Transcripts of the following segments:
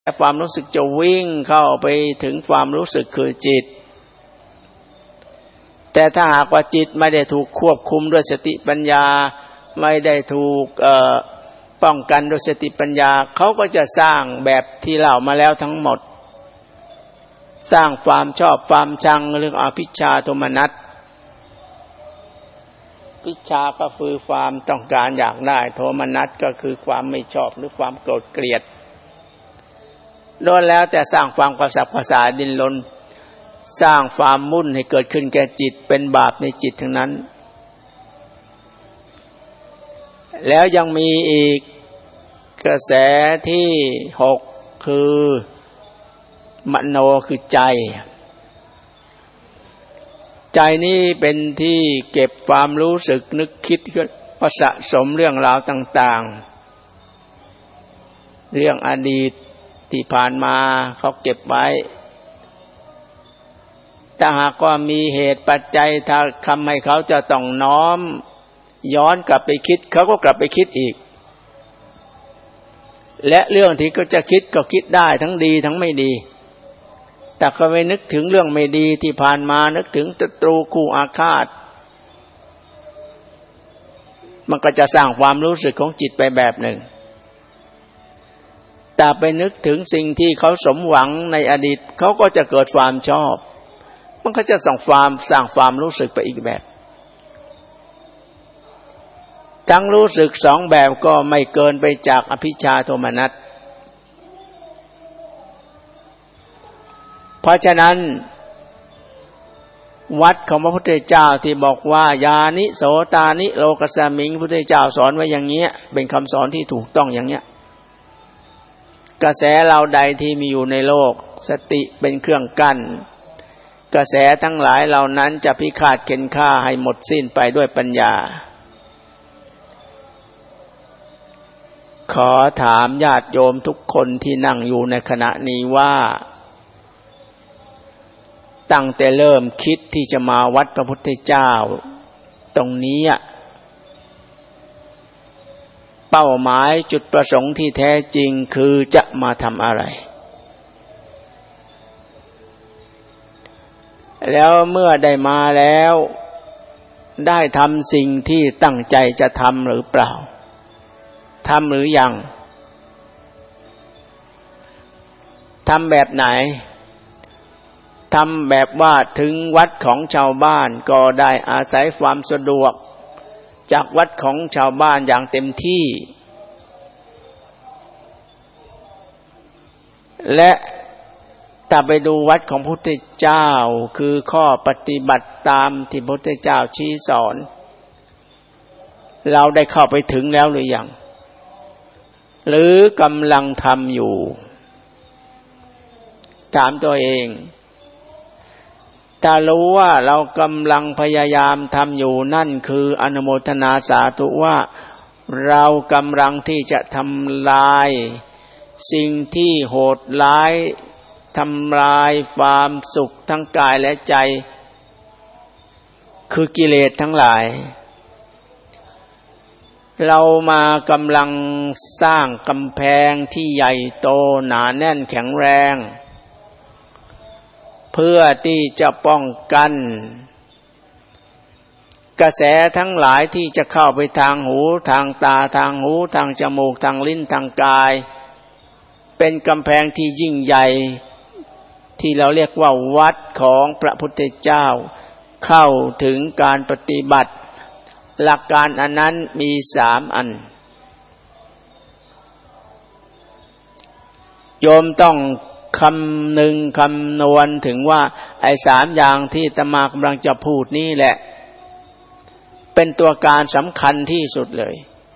ความรู้สึกจะวิ่งเข้าไปถึงความรู้สึกคือจิตแต่ถ้าหากว่าจิตไม่ได้ถูกควบคุมด้วยสติปัญญาไม่ได้ถูกป้องกันด้วยสติปัญญาเขาก็จะสร้างแบบที่เล่ามาแล้วทั้งหมดสร้างความชอบความชังเรื่องอภิชฌาโทมนัสภิชฌาก็คือความต้องการอยากได้โทมนัสก็คือความไม่ชอบหรือความโกรธเกลียดล้วนแล้วแต่สร้างความกระสับกระส่ายดิ้นรนสร้างความมุ่นให้เกิดขึ้นแก่จิตเป็นบาปในจิตทั้งนั้นแล้วยังมีอีกกระแสที่6คือมโนคือใจใจนี้เป็นที่เก็บความรู้สึกนึกคิดก็สะสมเรื่องราวต่างๆเรื่องอดีตที่ผ่านมาเขาเก็บไว้ถ้าหากว่ามีเหตุปัจจัยทำให้เขาจะต้องน้อมย้อนกลับไปคิดเขาก็กลับไปคิดอีกและเรื่องที่เขาจะคิดก็คิดได้ทั้งดีทั้งไม่ดีแต่เขาไปนึกถึงเรื่องไม่ดีที่ผ่านมานึกถึงศัตรูคู่อาฆาตมันก็จะสร้างความรู้สึกของจิตไปแบบหนึ่งแต่ไปนึกถึงสิ่งที่เขาสมหวังในอดีตเขาก็จะเกิดความชอบมันก็จะสร้างความรู้สึกไปอีกแบบทั้งรู้สึก2แบบก็ไม่เกินไปจากอภิชฌาโทมนัสเพราะฉะนั้นวัดของพระพุทธเจ้าที่บอกว่ายานิโสตานิโลกัสสมิงพระพุทธเจ้าสอนไว้อย่างเงี้ยเป็นคำสอนที่ถูกต้องอย่างเงี้ยกระแสเราใดที่มีอยู่ในโลกสติเป็นเครื่องกั้นกระแสทั้งหลายเหล่านั้นจะพิฆาตเข็นฆ่าให้หมดสิ้นไปด้วยปัญญาขอถามญาติโยมทุกคนที่นั่งอยู่ในขณะนี้ว่าตั้งแต่เริ่มคิดที่จะมาวัดพระพุทธเจ้าตรงนี้เป้าหมายจุดประสงค์ที่แท้จริงคือจะมาทำอะไรแล้วเมื่อได้มาแล้วได้ทำสิ่งที่ตั้งใจจะทำหรือเปล่าทำหรือยังทำแบบไหนทำแบบว่าถึงวัดของชาวบ้านก็ได้อาศัยความสะดวกจากวัดของชาวบ้านอย่างเต็มที่และถ้าไปดูวัดของพระพุทธเจ้าคือข้อปฏิบัติตามที่พระพุทธเจ้าชี้สอนเราได้เข้าไปถึงแล้วหรือยังหรือกำลังทำอยู่ถามตัวเองถ้ารู้ว่าเรากำลังพยายามทำอยู่นั่นคืออนุโมทนาสาธุว่าเรากำลังที่จะทำลายสิ่งที่โหดร้ายทำลายความสุขทั้งกายและใจคือกิเลสทั้งหลายเรามากำลังสร้างกำแพงที่ใหญ่โตหนาแน่นแข็งแรงเพื่อที่จะป้องกันกระแสทั้งหลายที่จะเข้าไปทางหูทางตาทางหูทางจมูกทางลิ้นทางกายเป็นกำแพงที่ยิ่งใหญ่ที่เราเรียกว่าวัดของพระพุทธเจ้าเข้าถึงการปฏิบัติหลักการอันนั้นมี3อันโยมต้องคำนึงคำนวณถึงว่าไอ้3อย่างที่อาตมากำลังจะพูดนี่แหละเป็นตัวการสำคัญที่สุดเลย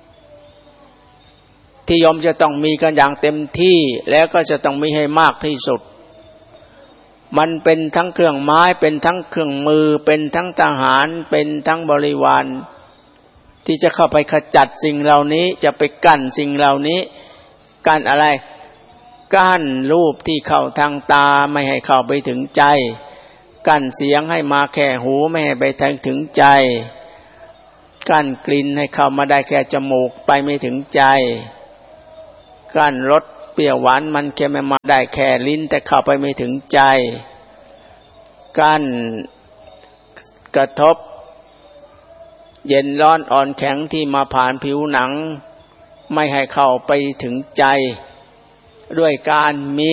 ที่โยมจะต้องมีกันอย่างเต็มที่แล้วก็จะต้องมีให้มากที่สุดมันเป็นทั้งเครื่องไม้เป็นทั้งเครื่องมือเป็นทั้งทหารเป็นทั้งบริวารที่จะเข้าไปขจัดสิ่งเหล่านี้จะไปกั้นสิ่งเหล่านี้กั้นอะไรกั้นรูปที่เข้าทางตาไม่ให้เข้าไปถึงใจกั้นเสียงให้มาแค่หูไม่ให้ไปถึงใจกั้นกลิ่นให้เข้ามาได้แค่จมูกไปไม่ถึงใจกั้นรสปรี้ยวหวานมันเค็มมาได้แค่ลิ้นแต่เข้าไปไม่ถึงใจกั้นกระทบเย็นร้อนอ่อนแข็งที่มาผ่านผิวหนังไม่ให้เข้าไปถึงใจด้วยการมี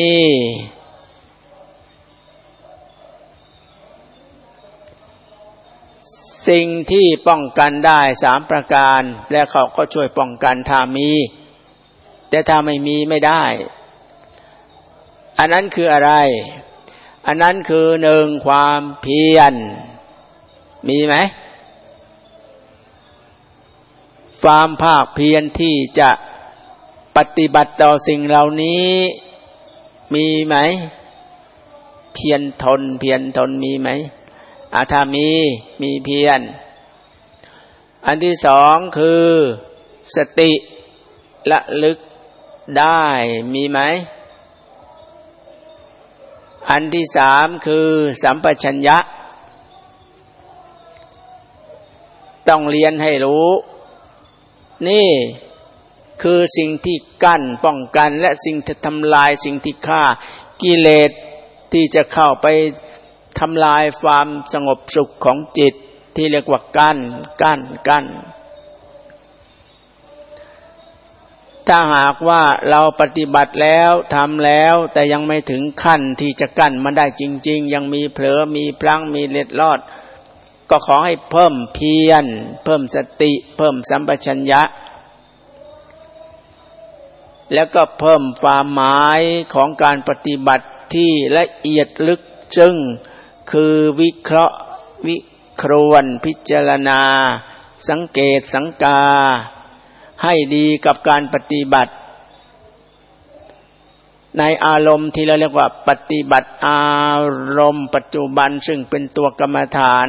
สิ่งที่ป้องกันได้3ประการและเขาก็ช่วยป้องกันถ้ามีแต่ถ้าไม่มีไม่ได้อันนั้นคืออะไรอันนั้นคือ1ความเพียรมีไหมความภาคเพียรที่จะปฏิบัติต่อสิ่งเหล่านี้มีไหมเพียรทนมีไหมถ้ามีเพียรอันที่2คือสติระลึกได้มีไหมอันที่3คือสัมปชัญญะต้องเรียนให้รู้นี่คือสิ่งที่กั้นป้องกันและสิ่งที่ทำลายสิ่งที่ฆ่ากิเลสที่จะเข้าไปทำลายความสงบสุขของจิตที่เรียกว่ากั้นถ้าหากว่าเราปฏิบัติแล้วทำแล้วแต่ยังไม่ถึงขั้นที่จะกั้นมันได้จริงๆยังมีเผลอมีพลั้งมีเล็ดลอดก็ขอให้เพิ่มเพียรเพิ่มสติเพิ่มสัมปชัญญะแล้วก็เพิ่มความหมายของการปฏิบัติที่ละเอียดลึกซึ้งคือวิเคราะห์วิครวนพิจารณาสังเกตสังกาให้ดีกับการปฏิบัติในอารมณ์ที่เราเรียกว่าปฏิบัติอารมณ์ปัจจุบันซึ่งเป็นตัวกรรมฐาน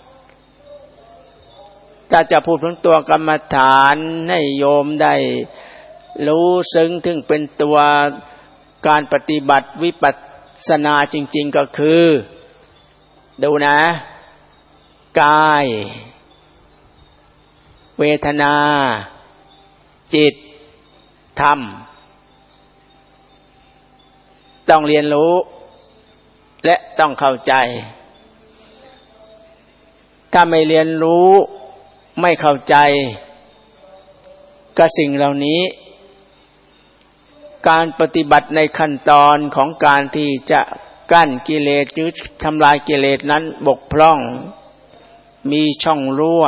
ถ้าจะพูดถึงตัวกรรมฐานให้โยมได้รู้ซึ้งถึงเป็นตัวการปฏิบัติวิปัสสนาจริงๆก็คือดูนะกายเวทนาจิตธรรมต้องเรียนรู้และต้องเข้าใจถ้าไม่เรียนรู้ไม่เข้าใจกับสิ่งเหล่านี้การปฏิบัติในขั้นตอนของการที่จะกั้นกิเลสหรือทำลายกิเลสนั้นบกพร่องมีช่องรั่ว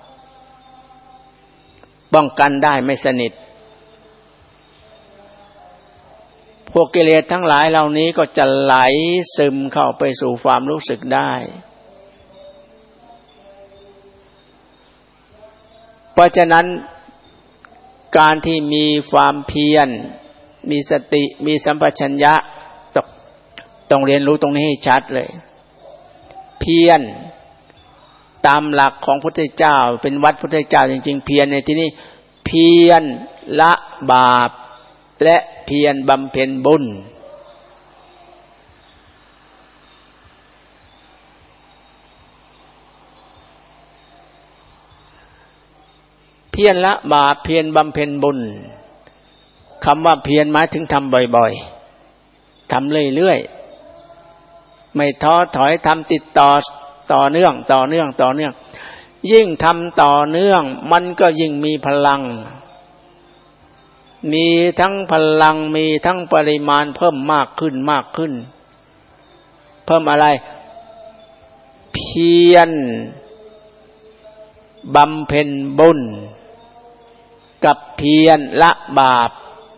ป้องกันได้ไม่สนิทพวกกิเลสทั้งหลายเหล่านี้ก็จะไหลซึมเข้าไปสู่ความรู้สึกได้เพราะฉะนั้นการที่มีความเพียรมีสติมีสัมปชัญญะต้องเรียนรู้ตรงนี้ให้ชัดเลยเพียรตามหลักของพุทธเจ้าเป็นวัดพุทธเจ้าจริงๆเพียรในที่นี้เพียรละบาปและเพียรบำเพ็ญบุญเพียรละบาปเพียรบำเพ็ญบุญคำว่าเพียรหมายถึงทำบ่อยๆทำเรื่อยๆไม่ท้อถอยทำติดต่อเนื่องยิ่งทำต่อเนื่องมันก็ยิ่งมีพลังมีทั้งพลังมีทั้งปริมาณเพิ่มมากขึ้นเพิ่มอะไรเพียรบำเพ็ญบุญกับเพียรละบาป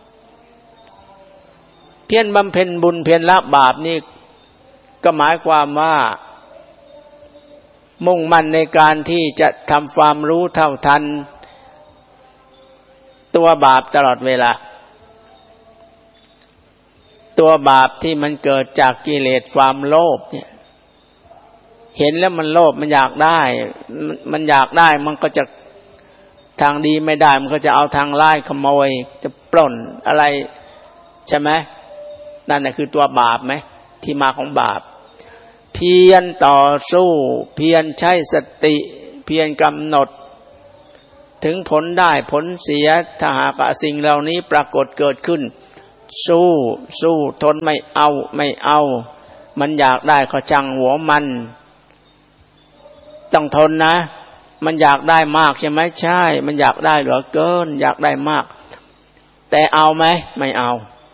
เพียรบำเพ็ญบุญเพียรละบาปนี่ก็หมายความว่ามุ่งมั่นในการที่จะทำความรู้เท่าทันตัวบาปตลอดเวลาตัวบาปที่มันเกิดจากกิเลสความโลภเนี่ยเห็นแล้วมันโลภมันอยากได้มันก็จะทางดีไม่ได้มันก็จะเอาทางร้ายขโมยจะปล้นอะไรใช่ไหมนั่นน่ะคือตัวบาปไหมที่มาของบาปเพียรต่อสู้เพียรใช้สติเพียรกำหนดถึงผลได้ผลเสียถ้าหากสิ่งเหล่านี้ปรากฏเกิดขึ้นสู้ทนไม่เอามันอยากได้ก็ช่างหัวมันต้องทนนะมันอยากได้มากใช่ไหมใช่มันอยากได้เหลือเกินอยากได้มากแต่เอาไหมไม่เอา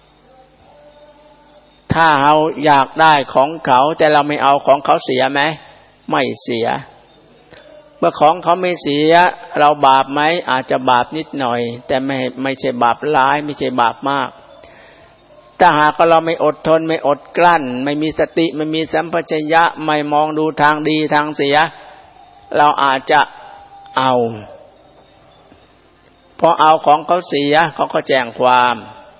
ถ้าเราอยากได้ของเขาแต่เราไม่เอาของเขาเสียไหมไม่เสียเมื่อของเขาไม่เสียเราบาปไหมอาจจะบาปนิดหน่อยแต่ไม่ใช่บาปร้ายไม่ใช่บาปมากถ้าหากเราไม่อดทนไม่อดกลั้นไม่มีสติไม่มีสัมปชัญญะไม่มองดูทางดีทางเสียเราอาจจะเอาพอเอาของเขาเสียเขาก็แจ้งความ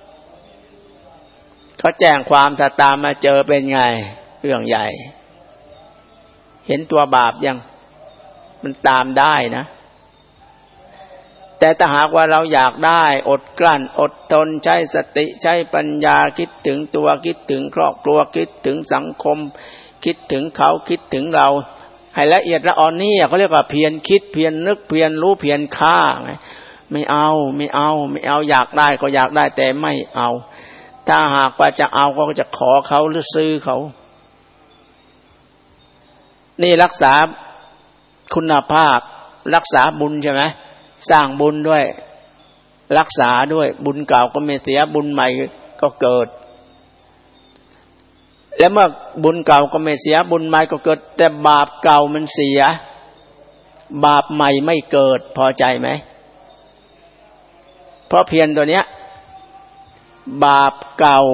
ถ้าตามมาเจอเป็นไงเรื่องใหญ่เห็นตัวบาปยังมันตามได้นะแต่ถ้าหากว่าเราอยากได้อดกลั้นอดทนใช้สติใช้ปัญญาคิดถึงตัวคิดถึงครอบครัวคิดถึงสังคมคิดถึงเขาคิดถึงเราให้ละเอียดละอ่อนนี่เขาเรียกว่าเพียรคิดเพียรนึกเพียรรู้เพียรฆ่าไม่เอาอยากได้ก็อยากได้แต่ไม่เอาถ้าหากว่าจะเอาก็จะขอเขาหรือซื้อเขานี่รักษาคุณภาพรักษาบุญใช่ไหมสร้างบุญด้วยรักษาด้วยบุญเก่าก็ไม่เสียบุญใหม่ก็เกิดและเมื่อบุญเก่าก็ไม่เสียบุญใหม่ก็เกิดแต่บาปเก่ามันเสียบาปใหม่ไม่เกิดพอใจไหมเพราะเพียรตัวเนี้ยบาปเก่า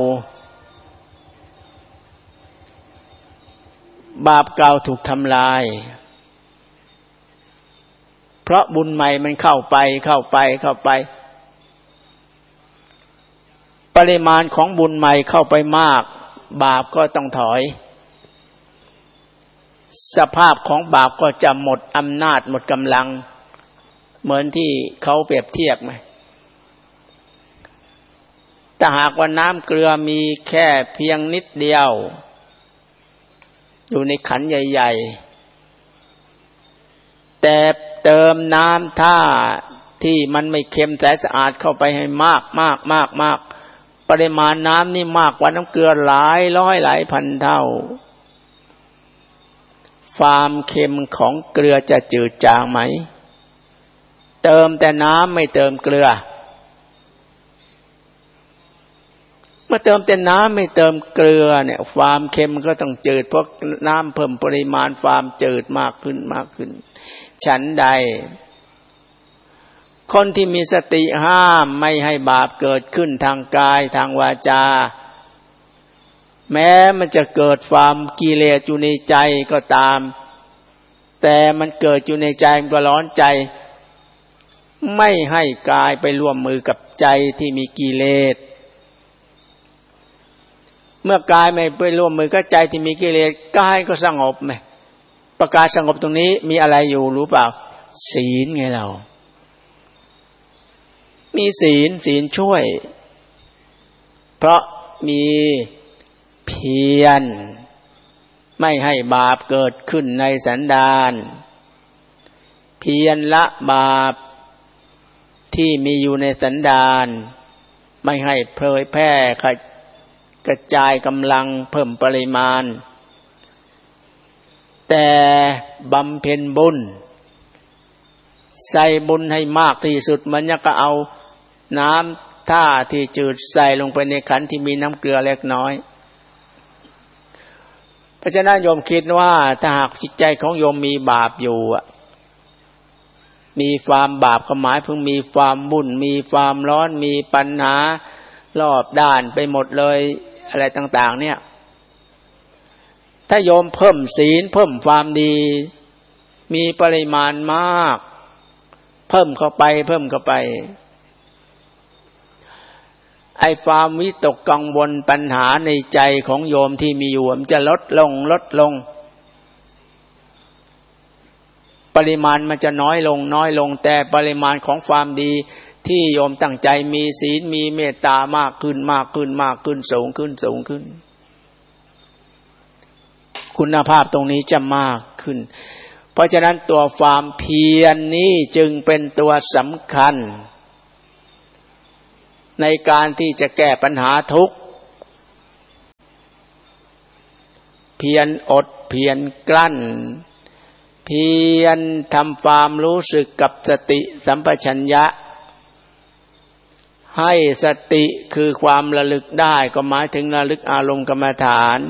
ถูกทำลายเพราะบุญใหม่มันเข้าไปปริมาณของบุญใหม่เข้าไปมากบาปก็ต้องถอยสภาพของบาปก็จะหมดอำนาจหมดกำลังเหมือนที่เขาเปรียบเทียบไหมถ้าหากว่าน้ำเกลือมีแค่เพียงนิดเดียวอยู่ในขันใหญ่ๆแต่เติมน้ำท่าที่มันไม่เค็มใสสะอาดเข้าไปให้มากปริมาณน้ำนี่มากกว่าน้ำเกลือหลายร้อยหลายพันเท่าความเค็มของเกลือจะจืดจางไหมเติมแต่น้ำไม่เติมเกลือเมื่อเติมแต่น้ำไม่เติมเกลือเนี่ยความเค็มก็ต้องจืดเพราะน้ำเพิ่มปริมาณความจืดมากขึ้นฉันใดคนที่มีสติห้ามไม่ให้บาปเกิดขึ้นทางกายทางวาจาแม้มันจะเกิดความกิเลสอยู่ในใจก็ตามแต่มันเกิดอยู่ในใจมันก็ร้อนใจไม่ให้กายไปร่วมมือกับใจที่มีกิเลสเมื่อกายไม่ไปร่วมมือกับใจที่มีกิเลสกายก็สงบไหมประกาศสงบตรงนี้มีอะไรอยู่รู้เปล่าศีลไงเรามีศีลช่วยเพราะมีเพียรไม่ให้บาปเกิดขึ้นในสันดานเพียรละบาปที่มีอยู่ในสันดานไม่ให้เผยแพร่กระจายกำลังเพิ่มปริมาณแต่บำเพ็ญบุญใส่บุญให้มากที่สุดมันก็เอาน้ำท่าที่จืดใส่ลงไปในขันที่มีน้ำเกลือเล็กน้อยเพราะฉะนั้นโยมคิดว่าถ้าหากจิตใจของโยมมีบาปอยู่มีความบาปก็หมายถึงมีความวุ่นมีความร้อนมีปัญหารอบด้านไปหมดเลยอะไรต่างๆเนี่ยถ้าโยมเพิ่มศีลเพิ่มความดีมีปริมาณมากเพิ่มเข้าไปไอ้ความวิตกกังวลปัญหาในใจของโยมที่มีอยู่มันจะลดลงปริมาณมันจะน้อยลงแต่ปริมาณของความดีที่โยมตั้งใจมีศีลมีเมตตามากขึ้นสูงขึ้นคุณภาพตรงนี้จะมากขึ้นเพราะฉะนั้นตัวความเพียรนี้จึงเป็นตัวสำคัญในการที่จะแก้ปัญหาทุกข์เพียรอดเพียรกลั้นเพียรทำความรู้สึกกับสติสัมปชัญญะให้สติคือความระลึกได้ก็หมายถึงระลึกอารมณ์กรรมฐาน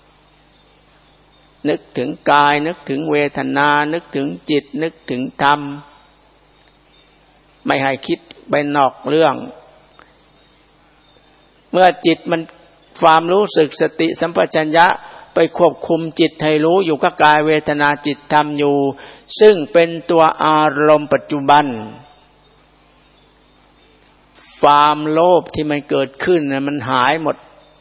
นึกถึงกายนึกถึงเวทนานึกถึงจิตนึกถึงธรรมไม่ให้คิดไปนอกเรื่องเมื่อจิตมันความรู้สึกสติสัมปชัญญะไปควบคุมจิตให้รู้อยู่กับกายเวทนาจิตธรรมอยู่ซึ่งเป็นตัวอารมณ์ปัจจุบันความโลภที่มันเกิดขึ้นนะมันหายหมด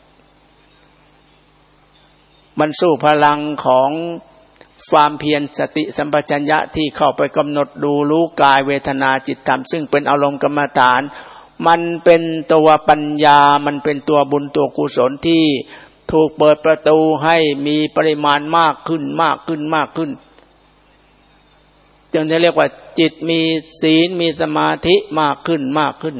มันสู้พลังของความเพียรสติสัมปชัญญะที่เข้าไปกำหนดดูรู้กายเวทนาจิตธรรมซึ่งเป็นอารมณ์กรรมฐานมันเป็นตัวปัญญามันเป็นตัวบุญตัวกุศลที่ถูกเปิดประตูให้มีปริมาณมากขึ้นมากขึ้นมากขึ้นจึงจะเรียกว่าจิตมีศีลมีสมาธิมากขึ้นมากขึ้น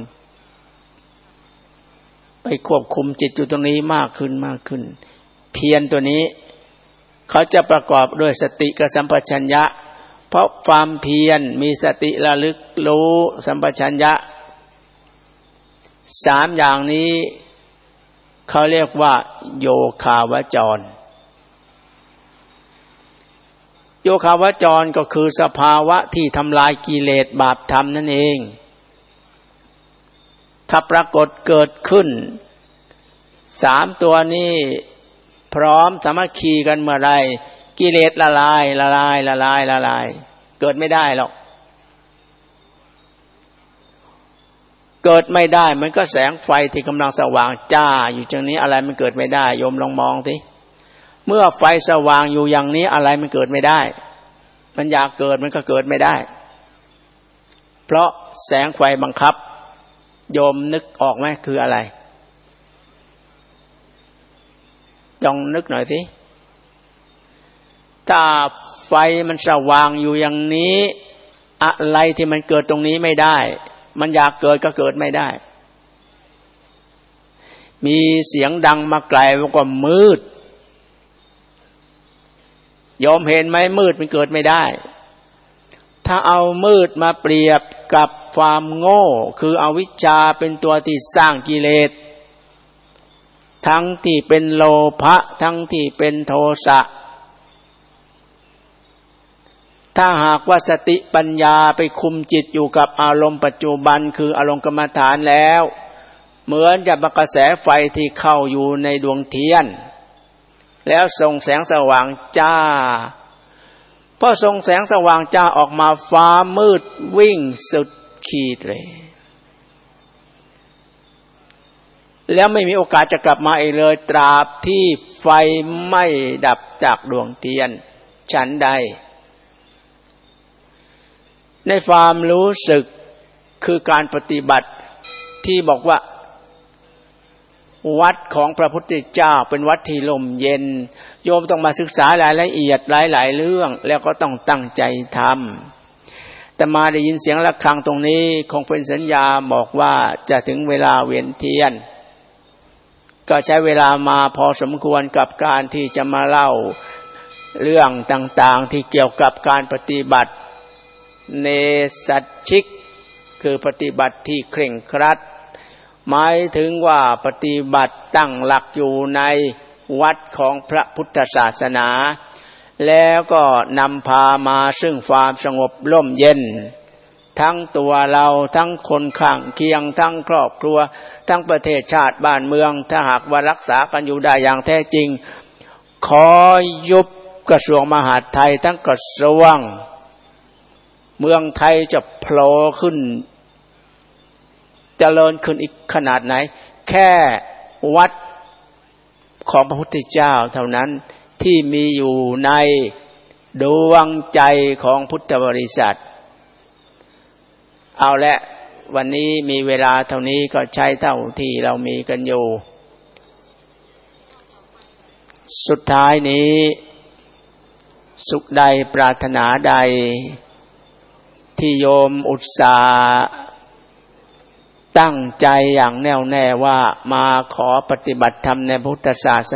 ไปควบคุมจิตอยู่ตรงนี้มากขึ้นมากขึ้นเพียรตัวนี้เขาจะประกอบด้วยสติกับสัมปชัญญะเพราะความเพียรมีสติระลึกรู้สัมปชัญญะสามอย่างนี้เขาเรียกว่าโยคาวจรโยคาวจรก็คือสภาวะที่ทำลายกิเลสบาปธรรมนั่นเองถ้าปรากฏเกิดขึ้นสามตัวนี้พร้อมสามัคคีกันเมื่อไรกิเลสละลายละลายละลายละลายเกิดไม่ได้หรอกเกิดไม่ได้มันก็แสงไฟที่กำลังสว่างจ้าอยู่จังนี้อะไรมันเกิดไม่ได้โยมลองมองสิเมื่อไฟสว่างอยู่อย่างนี้อะไรมันเกิดไม่ได้มันอยากเกิดมันก็เกิดไม่ได้เพราะแสงไฟบังคับโยมนึกออกไหมคืออะไรลองนึกหน่อยสิถ้าไฟมันสว่างอยู่อย่างนี้อะไรที่มันเกิดตรงนี้ไม่ได้มันอยากเกิดก็เกิดไม่ได้มีเสียงดังมาไกลว่ามืดยอมเห็นไหมมืดมันเกิดไม่ได้ถ้าเอามืดมาเปรียบกับความโง่คืออวิชชาเป็นตัวที่สร้างกิเลสทั้งที่เป็นโลภะทั้งที่เป็นโทสะถ้าหากว่าสติปัญญาไปคุมจิตอยู่กับอารมณ์ปัจจุบันคืออารมณ์กรรมฐานแล้วเหมือนจะมีกระแสไฟที่เข้าอยู่ในดวงเทียนแล้วส่งแสงสว่างจ้าพอส่งแสงสว่างจ้าออกมาฟ้ามืดวิ่งสุดขีดเลยแล้วไม่มีโอกาสจะกลับมาอีกเลยตราบที่ไฟไม่ดับจากดวงเทียนฉันใดในความรู้สึกคือการปฏิบัติที่บอกว่าวัดของพระพุทธเจ้าเป็นวัดที่ลมเย็นโยมต้องมาศึกษารายละเอียดหลายๆเรื่องแล้วก็ต้องตั้งใจทำแต่มาได้ยินเสียงระฆังตรงนี้คงเป็นสัญญาบอกว่าจะถึงเวลาเวียนเทียนก็ใช้เวลามาพอสมควรกับการที่จะมาเล่าเรื่องต่างๆที่เกี่ยวกับการปฏิบัติเนสัชชิกคือปฏิบัติที่เคร่งครัดหมายถึงว่าปฏิบัติตั้งหลักอยู่ในวัดของพระพุทธศาสนาแล้วก็นำพามาซึ่งความสงบร่มเย็นทั้งตัวเราทั้งคนข้างเคียงทั้งครอบครัวทั้งประเทศชาติบ้านเมืองถ้าหากว่ารักษากันอยู่ได้อย่างแท้จริงขอยุบกระทรวงมหาดไทยทั้งกระทรวงเมืองไทยจะโผล่ขึ้นเจริญขึ้นอีกขนาดไหนแค่วัดของพระพุทธเจ้าเท่านั้นที่มีอยู่ในดวงใจของพุทธบริษัทเอาละวันนี้มีเวลาเท่านี้ก็ใช้เท่าที่เรามีกันอยู่สุดท้ายนี้สุขใดปรารถนาใดที่โยมอุตส่าห์ตั้งใจอย่างแน่วแน่ว่ามาขอปฏิบัติธรรมในพุทธศาส